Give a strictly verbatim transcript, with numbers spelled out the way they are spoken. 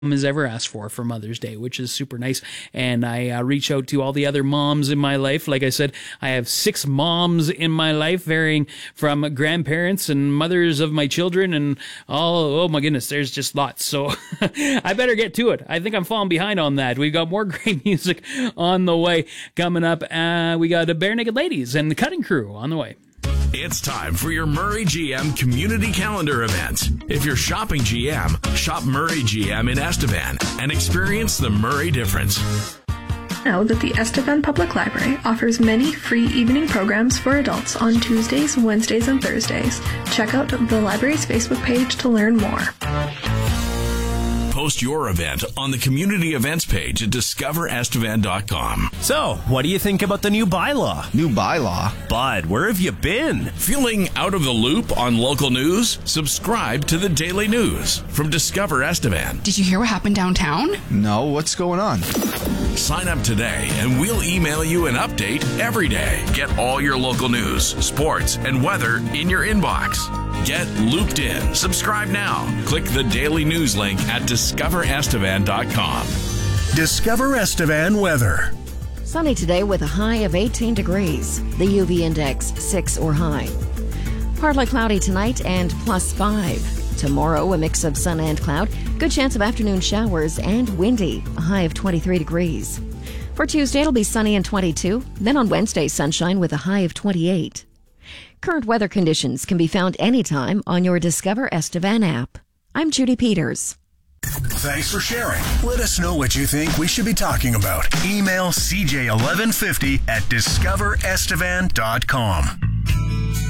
has ever asked for for Mother's Day, which is super nice. And I uh, reach out to all the other moms in my life. Like I said, I have six moms in my life, varying from grandparents and mothers of my children and all. Oh my goodness, there's just lots. So I better get to it. I think I'm falling behind on that. We've got more great music on the way coming up. Uh, we got the Bare Naked Ladies and the Cutting Crew on the way. It's time for your Murray G M community calendar event. If you're shopping G M, shop Murray G M in Estevan and experience the Murray difference. Know that the Estevan Public Library offers many free evening programs for adults on Tuesdays, Wednesdays, and Thursdays. Check out the library's Facebook page to learn more. Post your event on the community events page at discover estevan dot com. So, what do you think about the new bylaw? New bylaw? Bud, where have you been? Feeling out of the loop on local news? Subscribe to the Daily News from Discover Estevan. Did you hear what happened downtown? No, what's going on? Sign up today and we'll email you an update every day. Get all your local news, sports, and weather in your inbox. Get looped in. Subscribe now. Click the Daily News link at discover estevan dot com. Discover Estevan weather. Sunny today with a high of eighteen degrees. The U V index six or high. Partly cloudy tonight and plus five. Tomorrow a mix of sun and cloud. Good chance of afternoon showers and windy. A high of twenty-three degrees. For Tuesday it'll be sunny and twenty-two. Then on Wednesday sunshine with a high of twenty-eight. Current weather conditions can be found anytime on your Discover Estevan app. I'm Judy Peters. Thanks for sharing. Let us know what you think we should be talking about. Email c j eleven fifty at discover estevan dot com.